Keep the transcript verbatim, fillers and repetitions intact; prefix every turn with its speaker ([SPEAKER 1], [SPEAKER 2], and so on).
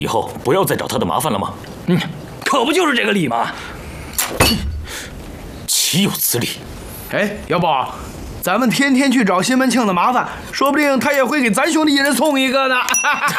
[SPEAKER 1] 以后不要再找他的麻烦了吗？
[SPEAKER 2] 嗯，可不就是这个理吗？
[SPEAKER 1] 岂有此理！
[SPEAKER 3] 哎，要不咱们天天去找西门庆的麻烦，说不定他也会给咱兄弟一人送一个呢。